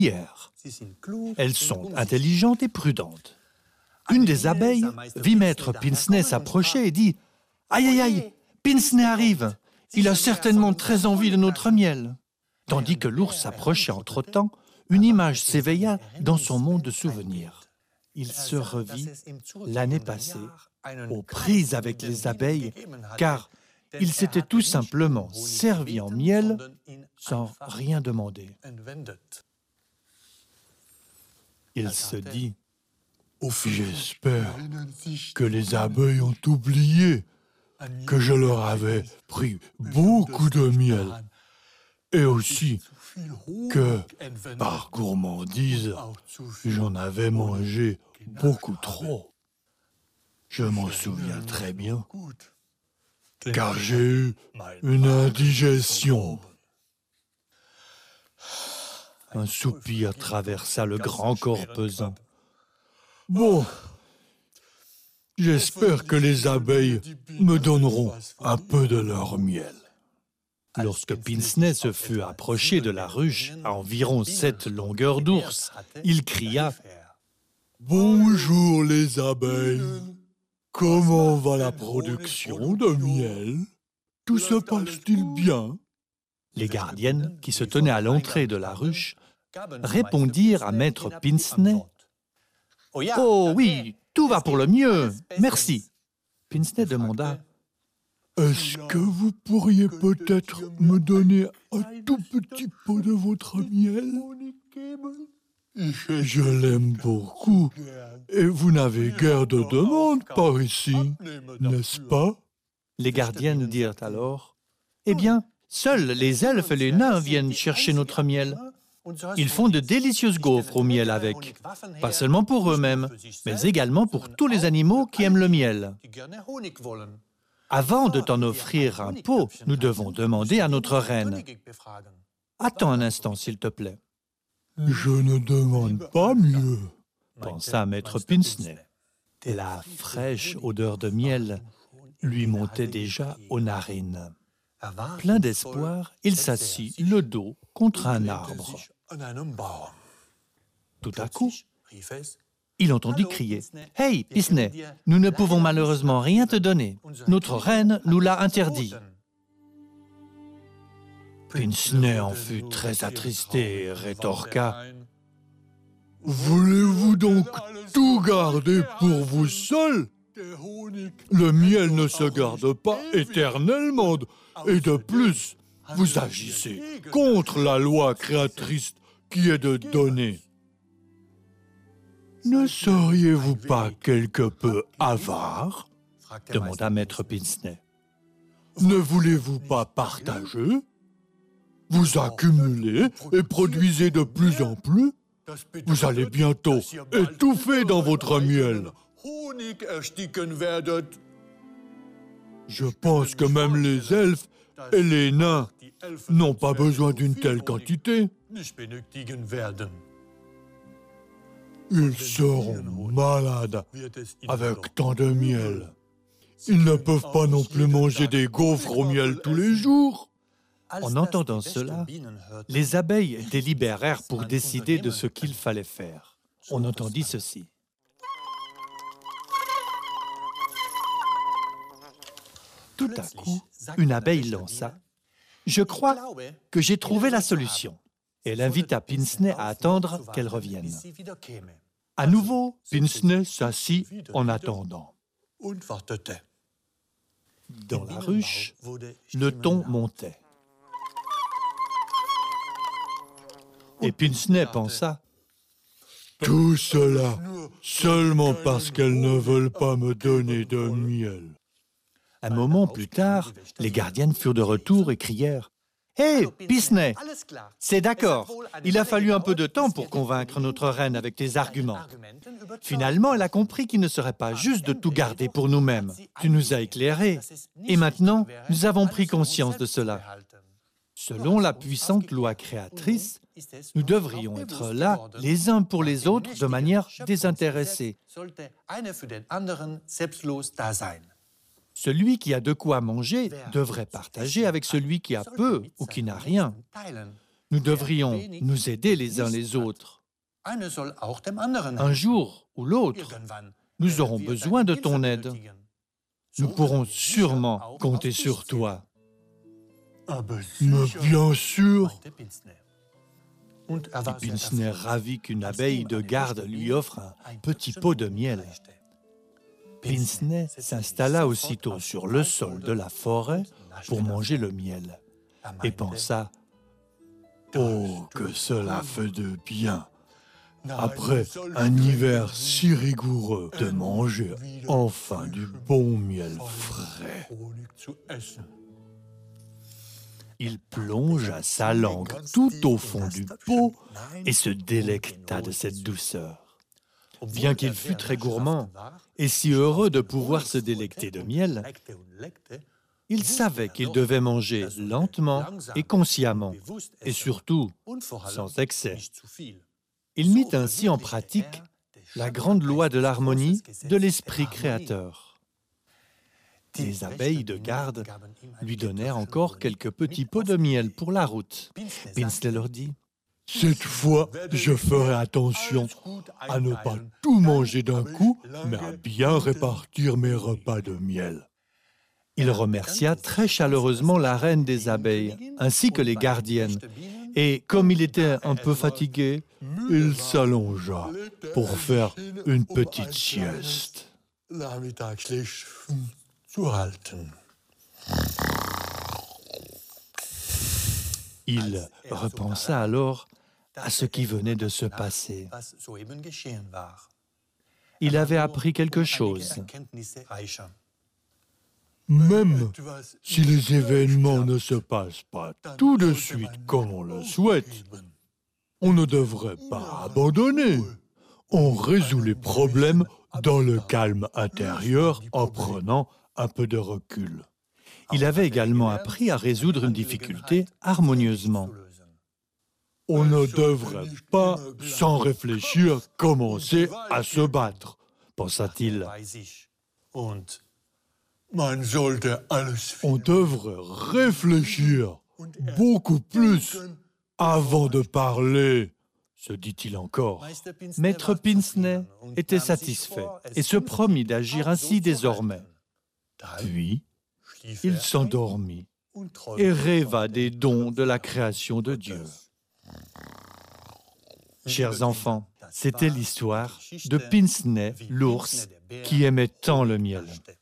Elles sont intelligentes et prudentes. Une des abeilles vit maître Pince-Nez s'approcher et dit « Aïe, aïe, aïe, Pince-Nez arrive. Il a certainement très envie de notre miel. » Tandis que l'ours s'approchait en trottant, une image s'éveilla dans son monde de souvenirs. Il se revit l'année passée aux prises avec les abeilles, car il s'était tout simplement servi en miel sans rien demander. Il se dit « J'espère que les abeilles ont oublié que je leur avais pris beaucoup de miel et aussi que, par gourmandise, j'en avais mangé beaucoup trop. Je m'en souviens très bien, car j'ai eu une indigestion. » Un soupir traversa le grand corps pesant. « Bon, j'espère que les abeilles me donneront un peu de leur miel. » Lorsque Pince-Nez se fut approché de la ruche, à environ 7 longueurs d'ours, il cria « Bonjour les abeilles, comment va la production de miel? Tout se passe-t-il bien ?» Les gardiennes, qui se tenaient à l'entrée de la ruche, répondirent à maître Pince-Nez « Oh oui, tout va pour le mieux, merci. » Pince-Nez demanda « Est-ce que vous pourriez peut-être me donner un tout petit pot de votre miel? Je l'aime beaucoup et vous n'avez guère de demande par ici, n'est-ce pas? » Les gardiennes dirent alors « Eh bien, seuls les elfes et les nains viennent chercher notre miel. Ils font de délicieuses gaufres au miel avec, pas seulement pour eux-mêmes, mais également pour tous les animaux qui aiment le miel. Avant de t'en offrir un pot, nous devons demander à notre reine. Attends un instant, s'il te plaît. »« Je ne demande pas mieux, » pensa maître Pince-Nez. La fraîche odeur de miel lui montait déjà aux narines. Plein d'espoir, il s'assit le dos contre un arbre. Tout à coup, il entendit crier « Hey, Pince-Nez, nous ne pouvons malheureusement rien te donner. Notre reine nous l'a interdit. » Pince-Nez en fut très attristé et rétorqua « Voulez-vous donc tout garder pour vous seul? Le miel ne se garde pas éternellement, et de plus, vous agissez contre la loi créatrice qui est de donner. Ne seriez-vous pas quelque peu avare? » demanda maître Pince-Nez. « Ne voulez-vous pas partager? Vous accumulez et produisez de plus en plus. Vous allez bientôt étouffer dans votre miel. Je pense que même les elfes et les nains n'ont pas besoin d'une telle quantité. Ils seront malades avec tant de miel. Ils ne peuvent pas non plus manger des gaufres au miel tous les jours. » En entendant cela, les abeilles délibérèrent pour décider de ce qu'il fallait faire. On entendit ceci. Tout à coup, une abeille lança « Je crois que j'ai trouvé la solution. » Elle invita Pince-Nez à attendre qu'elle revienne. À nouveau, Pince-Nez s'assit en attendant. Dans la ruche, le ton montait. Et Pince-Nez pensa « Tout cela seulement parce qu'elles ne veulent pas me donner de miel. » Un moment plus tard, les gardiennes furent de retour et crièrent « Hé, Pince-Nez, c'est d'accord, il a fallu un peu de temps pour convaincre notre reine avec tes arguments. Finalement, elle a compris qu'il ne serait pas juste de tout garder pour nous-mêmes. Tu nous as éclairés, et maintenant, nous avons pris conscience de cela. Selon la puissante loi créatrice, nous devrions être là les uns pour les autres de manière désintéressée. Celui qui a de quoi manger devrait partager avec celui qui a peu ou qui n'a rien. Nous devrions nous aider les uns les autres. Un jour ou l'autre, nous aurons besoin de ton aide. Nous pourrons sûrement compter sur toi. Mais bien sûr. Et Pincenez ravit qu'une abeille de garde lui offre un petit pot de miel. Pincenez s'installa aussitôt sur le sol de la forêt pour manger le miel et pensa « Oh, que cela fait de bien, après un hiver si rigoureux, de manger enfin du bon miel frais. » Il plongea sa langue tout au fond du pot et se délecta de cette douceur. Bien qu'il fût très gourmand et si heureux de pouvoir se délecter de miel, il savait qu'il devait manger lentement et consciemment, et surtout sans excès. Il mit ainsi en pratique la grande loi de l'harmonie de l'esprit créateur. Les abeilles de garde lui donnèrent encore quelques petits pots de miel pour la route. Pincenez leur dit « Cette fois, je ferai attention à ne pas tout manger d'un coup, mais à bien répartir mes repas de miel. » Il remercia très chaleureusement la reine des abeilles, ainsi que les gardiennes, et comme il était un peu fatigué, Il s'allongea pour faire une petite sieste. il repensa alors à ce qui venait de se passer. Il avait appris quelque chose. Même si les événements ne se passent pas tout de suite comme on le souhaite, on ne devrait pas abandonner. On résout les problèmes dans le calme intérieur en prenant un peu de recul. Il avait également appris à résoudre une difficulté harmonieusement. On ne devrait pas, sans réfléchir, commencer à se battre, pensa-t-il. On devrait réfléchir beaucoup plus avant de parler, se dit-il encore. Maître Pincenez était satisfait et se promit d'agir ainsi désormais. Puis, il s'endormit et rêva des dons de la création de Dieu. Chers enfants, c'était l'histoire de Pincenez, l'ours, qui aimait tant le miel.